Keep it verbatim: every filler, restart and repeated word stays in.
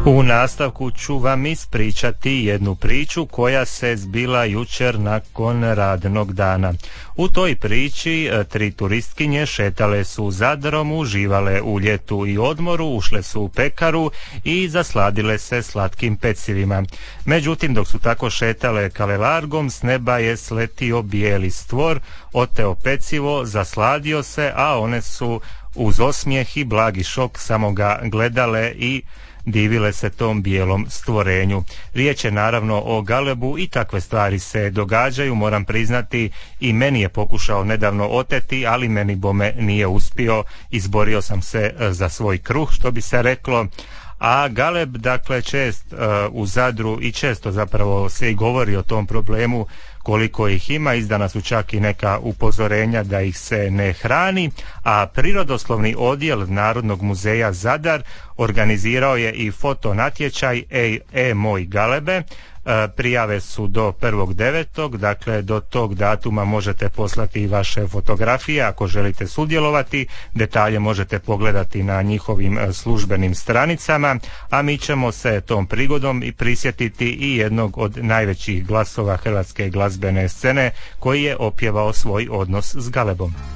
U nastavku ću vam ispričati jednu priču koja se zbila jučer nakon radnog dana. U toj priči tri turistkinje šetale su Zadrom, uživale u ljetu i odmoru, ušle su u pekaru i zasladile se slatkim pecivima. Međutim, dok su tako šetale kalelargom, s neba je sletio bijeli stvor, oteo pecivo, zasladio se, a one su uz osmijeh i blagi šok samo ga gledale i divile se tom bijelom stvorenju. Riječ je naravno o galebu i takve stvari se događaju, moram priznati, i meni je pokušao nedavno oteti, ali meni bome nije uspio, izborio sam se za svoj kruh, što bi se reklo. A galeb, dakle, čest uh, u Zadru i često zapravo se i govori o tom problemu koliko ih ima, izdana su čak i neka upozorenja da ih se ne hrani, a Prirodoslovni odjel Narodnog muzeja Zadar organizirao je i foto natječaj E, e moj galebe. Prijave su do prvog devetog, dakle do tog datuma možete poslati i vaše fotografije ako želite sudjelovati. Detalje možete pogledati na njihovim službenim stranicama, a mi ćemo se tom prigodom i prisjetiti i jednog od najvećih glasova hrvatske glazbene scene koji je opjevao svoj odnos s galebom.